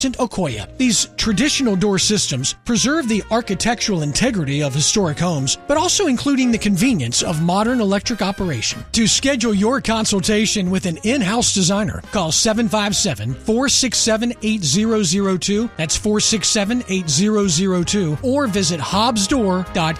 Okoye. These traditional door systems preserve the architectural integrity of historic homes, but also including the convenience of modern electric operation. To schedule your consultation with an in-house designer, call 757-467-8002. That's 467-8002, or visit hobbsdoor.com.